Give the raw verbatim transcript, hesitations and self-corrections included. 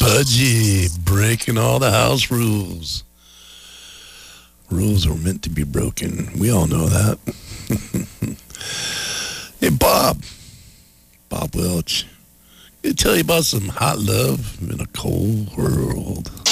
Pudgy, breaking all the house rules. Rules are meant to be broken. We all know that. Hey, Bob. Bob Welch. Let me tell you about some hot love in a cold world.